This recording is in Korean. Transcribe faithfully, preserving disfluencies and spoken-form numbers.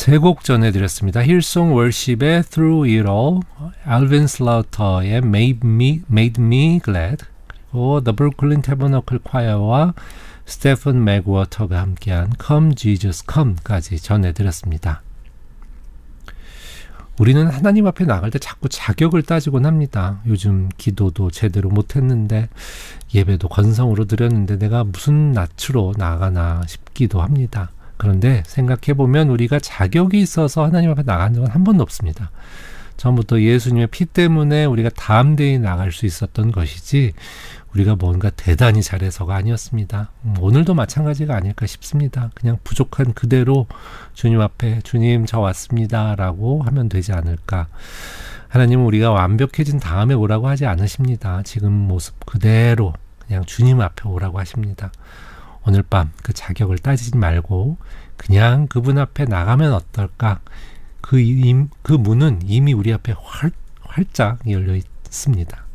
세 곡 전해드렸습니다. 힐송 월십의 Through It All, 알빈 슬라우터의 Made Me, Made Me Glad, 그리고 The Brooklyn Tabernacle Choir와 스테픈 맥워터가 함께한 Come Jesus Come까지 전해드렸습니다. 우리는 하나님 앞에 나갈 때 자꾸 자격을 따지곤 합니다. 요즘 기도도 제대로 못했는데 예배도 건성으로 드렸는데 내가 무슨 낯으로 나가나 싶기도 합니다. 그런데 생각해보면 우리가 자격이 있어서 하나님 앞에 나간 적은 한 번도 없습니다. 처음부터 예수님의 피 때문에 우리가 담대히 나갈 수 있었던 것이지 우리가 뭔가 대단히 잘해서가 아니었습니다. 음, 오늘도 마찬가지가 아닐까 싶습니다. 그냥 부족한 그대로 주님 앞에 주님 저 왔습니다 라고 하면 되지 않을까. 하나님은 우리가 완벽해진 다음에 오라고 하지 않으십니다. 지금 모습 그대로 그냥 주님 앞에 오라고 하십니다. 오늘 밤 그 자격을 따지지 말고 그냥 그분 앞에 나가면 어떨까? 그, 임, 그 문은 이미 우리 앞에 활, 활짝 열려 있습니다.